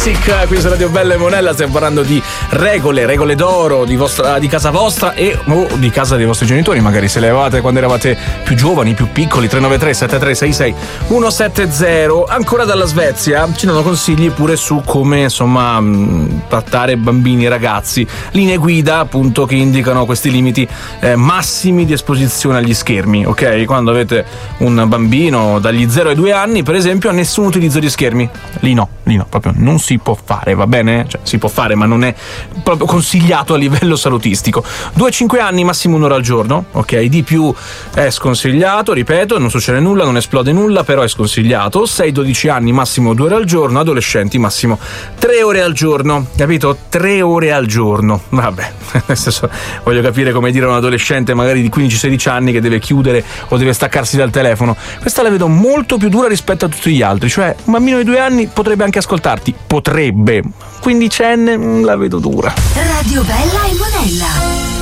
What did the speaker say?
Classic qui su Radio Bella e Monella. Stiamo parlando di regole d'oro di casa vostra e di casa dei vostri genitori, magari se le avevate quando eravate più giovani, più piccoli. 393 7366 170. Ancora dalla Svezia ci danno consigli pure su come, insomma, trattare bambini e ragazzi, linee guida appunto che indicano questi limiti massimi di esposizione agli schermi, ok? Quando avete un bambino dagli 0 ai 2 anni, per esempio, nessun utilizzo di schermi. Lì no, proprio non si può fare, va bene? Cioè, si può fare, ma non è proprio consigliato a livello salutistico. 2-5 anni, massimo un'ora al giorno, ok? Di più è sconsigliato, ripeto, non succede nulla, non esplode nulla, però è sconsigliato. 6-12 anni, massimo 2 ore al giorno. Adolescenti, massimo 3 ore al giorno, capito? 3 ore al giorno, vabbè, nel senso, voglio capire come dire a un adolescente magari di 15-16 anni che deve chiudere o deve staccarsi dal telefono. Questa la vedo molto più dura rispetto a tutti gli altri, cioè un bambino di 2 anni potrebbe anche ascoltarti, potrebbe, quindicenne la vedo dura. Radio Bella e Monella.